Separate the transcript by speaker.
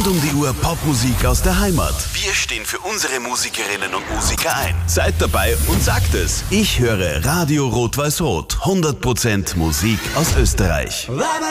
Speaker 1: Rund um die Uhr Popmusik aus der Heimat. Wir stehen für unsere Musikerinnen und Musiker ein. Seid dabei und sagt es. Ich höre Radio Rot-Weiß-Rot. 100% Musik aus Österreich.